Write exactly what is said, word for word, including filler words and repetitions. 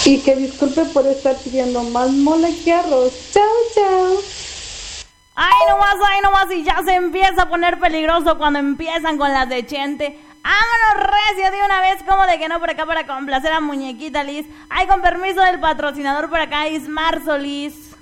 Y que disculpe por estar pidiendo más mole que arroz. Chao, chao. Ay, nomás, ay, nomás, y ya se empieza a poner peligroso cuando empiezan con las de Chente. Vámonos recio de una vez, como de que no por acá para complacer a Muñequita Liz. Ay, con permiso del patrocinador por acá, Ismar Solís.